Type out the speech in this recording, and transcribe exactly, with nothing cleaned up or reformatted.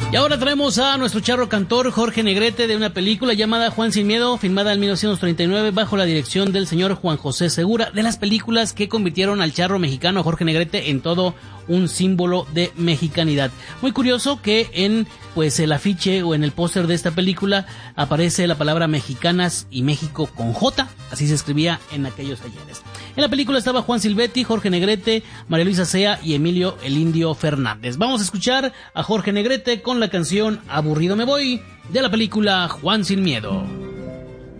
Y ahora traemos a nuestro charro cantor Jorge Negrete de una película llamada Juan Sin Miedo, filmada en mil novecientos treinta y nueve bajo la dirección del señor Juan José Segura, de las películas que convirtieron al charro mexicano Jorge Negrete en todo un símbolo de mexicanidad. Muy curioso que en pues el afiche o en el póster de esta película aparece la palabra mexicanas y México con J, así se escribía en aquellos ayeres. En la película estaba Juan Silvetti, Jorge Negrete, María Luisa Sea y Emilio el Indio Fernández. Vamos a escuchar a Jorge Negrete con la canción Aburrido Me Voy de la película Juan Sin Miedo.